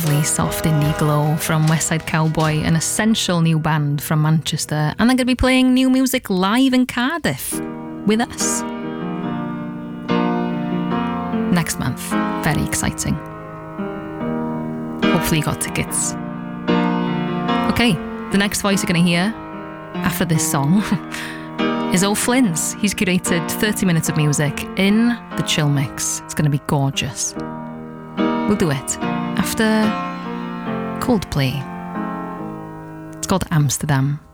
lovely soft indie glow from West Side Cowboy, an essential new band from Manchester, and they're going to be playing new music live in Cardiff with us next month. Very exciting. Hopefully you got tickets. Okay, the next voice you're going to hear after this song is O'Flynn's. He's curated 30 minutes of music in the chill mix. It's going to be gorgeous. We'll do it after Coldplay. It's called Amsterdam.